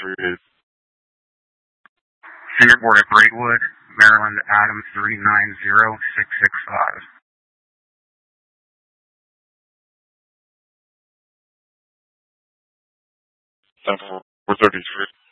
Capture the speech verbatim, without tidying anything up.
is Fingerboard at Braidwood, Maryland, Adams three nine zero six six five. ten four thirty-three.